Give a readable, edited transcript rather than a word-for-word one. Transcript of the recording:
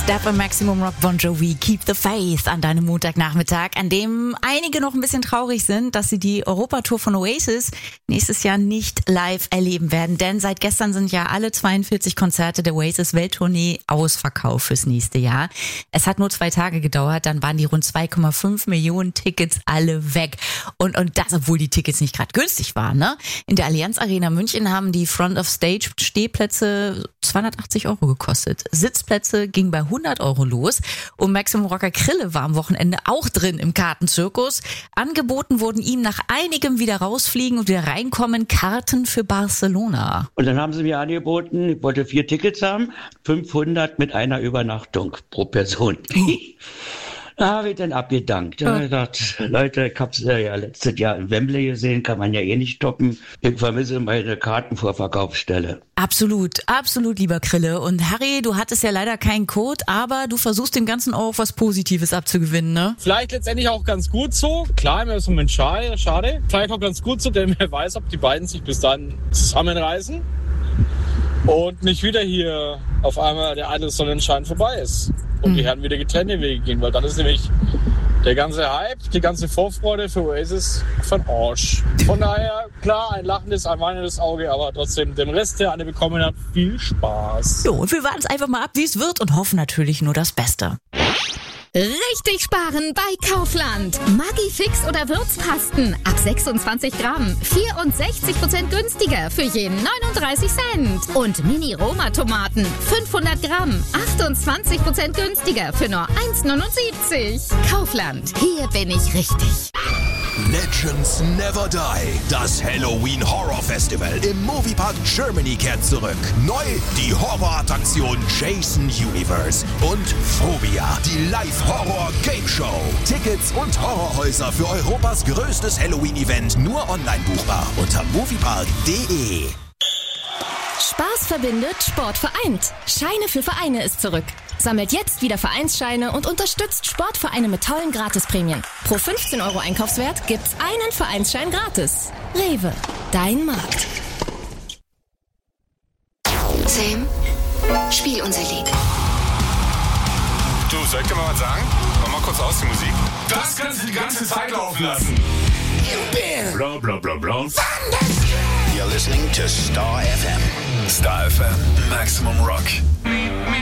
Da bei Maximum Rock Bon Jovi, Keep the Faith an deinem Montagnachmittag, an dem einige noch ein bisschen traurig sind, dass sie die Europatour von Oasis nächstes Jahr nicht live erleben werden. Denn seit gestern sind ja alle 42 Konzerte der Oasis Welttournee ausverkauft fürs nächste Jahr. Es hat nur 2 Tage gedauert, dann waren die rund 2,5 Millionen Tickets alle weg. Und das, obwohl die Tickets nicht gerade günstig waren, ne? In der Allianz Arena München haben die Front of Stage Stehplätze 280 € gekostet. Sitzplätze gingen bei 100 € los. Und Maximum Rocker Krille war am Wochenende auch drin im Kartenzirkus. Angeboten wurden ihm nach einigem wieder rausfliegen und wieder reinkommen Karten für Barcelona. Und dann haben sie mir angeboten, ich wollte 4 Tickets haben, 500 mit einer Übernachtung pro Person. Da habe ich dann abgedankt. Da habe ich gedacht, Leute, ich habe es ja letztes Jahr in Wembley gesehen, kann man ja eh nicht toppen. Ich vermisse meine Kartenvorverkaufsstelle. Absolut, lieber Krille. Und Harry, du hattest ja leider keinen Code, aber du versuchst dem Ganzen auch was Positives abzugewinnen, ne? Vielleicht letztendlich auch ganz gut so. Klar, im ersten Moment schade. Vielleicht auch ganz gut so, denn wer weiß, ob die beiden sich bis dann zusammenreißen und nicht wieder hier auf einmal der eine Sonnenschein vorbei ist. Und die Herren wieder getrennte Wege gehen, weil dann ist nämlich der ganze Hype, die ganze Vorfreude für Oasis von Arsch. Von daher, klar, ein lachendes, ein weinendes Auge, aber trotzdem dem Rest, der alle bekommen hat, viel Spaß. Jo, und wir warten es einfach mal ab, wie es wird und hoffen natürlich nur das Beste. Richtig sparen bei Kaufland. Maggi-Fix oder Würzpasten ab 26 Gramm. 64% günstiger für jeden 39 Cent. Und Mini-Roma-Tomaten 500 Gramm. 28% günstiger für nur 1,79. Kaufland, hier bin ich richtig. Legends Never Die. Das Halloween Horror Festival im Moviepark Germany kehrt zurück. Neu die Horrorattraktion Jason Universe und Phobia, die Live-Horror-Game-Show. Tickets und Horrorhäuser für Europas größtes Halloween-Event nur online buchbar unter moviepark.de. Spaß verbindet, Sport vereint. Scheine für Vereine ist zurück. Sammelt jetzt wieder Vereinsscheine und unterstützt Sportvereine mit tollen Gratisprämien. Pro 15 € Einkaufswert gibt's einen Vereinsschein gratis. Rewe, dein Markt. Sam, spiel unser Lied. Du, soll ich dir mal was sagen? Mach mal kurz aus die Musik. Das kannst du die ganze Zeit laufen lassen. Bla bla bla bla. You're listening to Star FM. Star FM, Maximum Rock.